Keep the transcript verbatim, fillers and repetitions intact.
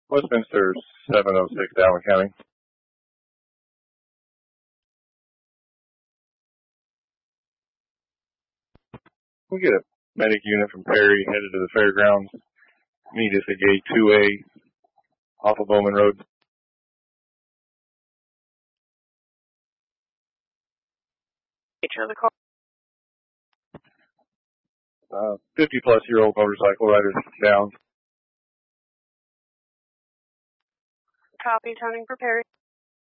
Westminster seven oh six, Allen County. We get a medic unit from Perry headed to the fairgrounds. Meet us at gate two A off of Bowman Road. Nature of the call. Uh, fifty plus year old motorcycle riders down. Copy, turning for Perry.